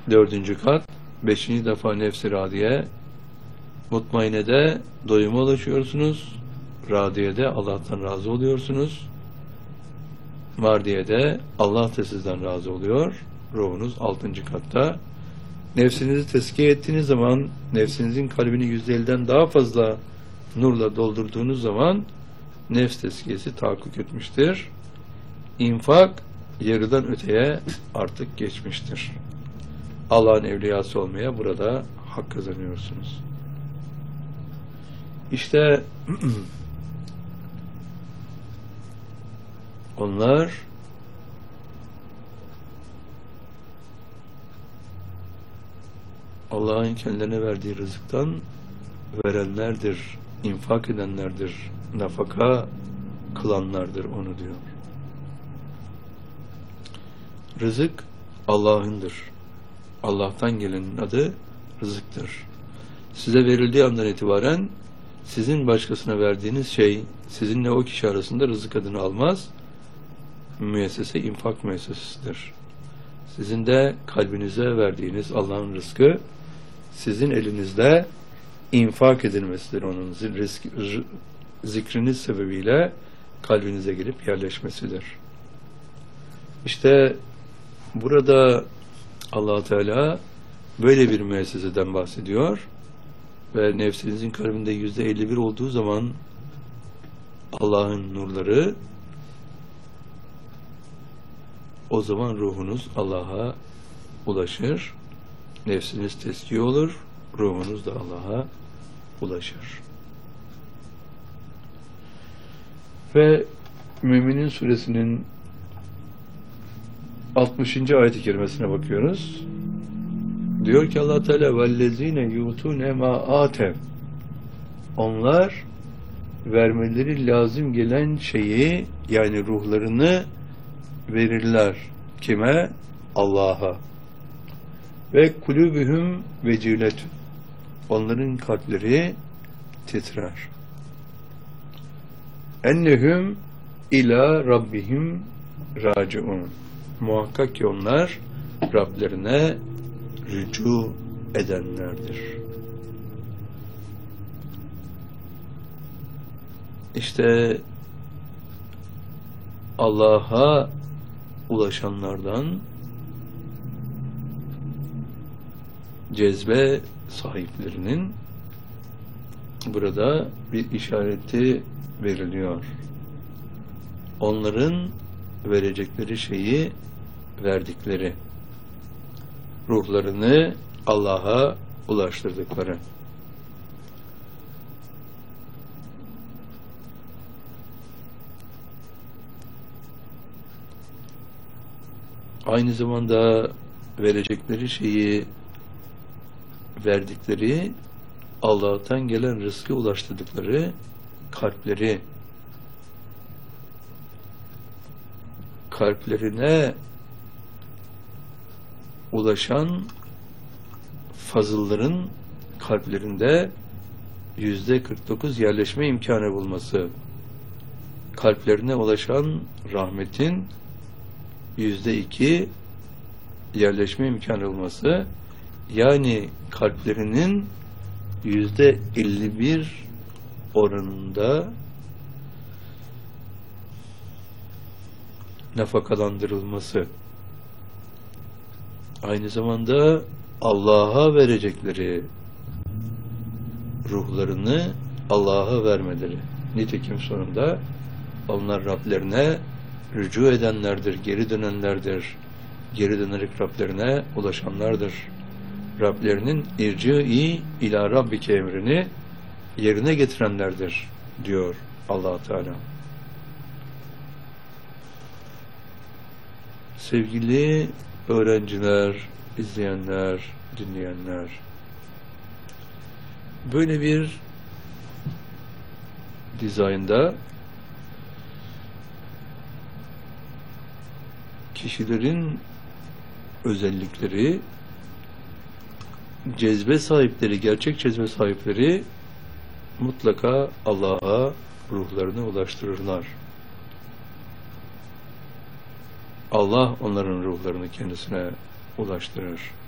4. kat 5. defa nefs-i radiye, mutmainede doyuma ulaşıyorsunuz, radiyede Allah'tan razı oluyorsunuz, mardiyede Allah da sizden razı oluyor, ruhunuz 6. katta. Nefsinizi tezkiye ettiğiniz zaman, nefsinizin kalbini %50'den daha fazla nurla doldurduğunuz zaman nefs tezkiyesi tahakkuk etmiştir. İnfak yarıdan öteye artık geçmiştir. Allah'ın evliyası olmaya burada hak kazanıyorsunuz. İşte onlar Allah'ın kendilerine verdiği rızıktan verenlerdir, infak edenlerdir, nafaka kılanlardır onu diyor. Rızık Allah'ındır. Allah'tan gelenin adı rızıktır. Size verildiği andan itibaren sizin başkasına verdiğiniz şey sizinle o kişi arasında rızık adını almaz. Müessese infak müessesesidir. Sizin de kalbinize verdiğiniz Allah'ın rızkı sizin elinizde infak edilmesidir. Onun zikriniz sebebiyle kalbinize gelip yerleşmesidir. İşte burada Allah Teala böyle bir müesseseden bahsediyor ve nefsinizin kalbinde %51 olduğu zaman Allah'ın nurları, o zaman ruhunuz Allah'a ulaşır, nefsiniz tezkiye olur, ruhunuz da Allah'a ulaşır. Ve Müminin suresinin 60. ayet-i kerimesine bakıyoruz. Diyor ki Allah Teala vellezine yutune ma atev, onlar vermeleri lazım gelen şeyi, yani ruhlarını verirler. Kime? Allah'a. Ve kulübühüm veciletün, onların kalpleri titrer. Ennehum ila rabbihim raciun, muhakkak ki onlar Rablerine rücu edenlerdir. İşte Allah'a ulaşanlardan, cezbe sahiplerinin burada bir işareti veriliyor. Onların verecekleri şeyi verdikleri, ruhlarını Allah'a ulaştırdıkları. Aynı zamanda verecekleri şeyi verdikleri, Allah'tan gelen rızkı ulaştırdıkları kalpleri, kalplerine ulaşan fazılların kalplerinde %49 yerleşme imkanı bulması, kalplerine ulaşan rahmetin %2 yerleşme imkanı bulması, yani kalplerinin %51 oranında nafakalandırılması, aynı zamanda Allah'a verecekleri ruhlarını Allah'a vermeleri. Nitekim sonunda onlar Rablerine rücu edenlerdir, geri dönenlerdir. Geri dönerek Rablerine ulaşanlardır. Rablerinin irci'i ila rabbike emrini yerine getirenlerdir diyor Allah Teala. Sevgili öğrenciler, izleyenler, dinleyenler, böyle bir dizaynda kişilerin özellikleri, cezbe sahipleri, gerçek cezbe sahipleri mutlaka Allah'a ruhlarını ulaştırırlar. Allah onların ruhlarını kendisine ulaştırır.